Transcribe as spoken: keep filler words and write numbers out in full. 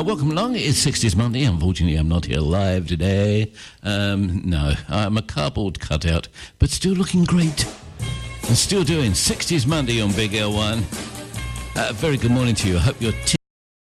Uh, welcome along. It's sixties Monday. Unfortunately, I'm not here live today. Um, no, I'm a cardboard cutout, but still looking great. And still doing sixties Monday on Big L one. Uh, very good morning to you. I hope you're... T-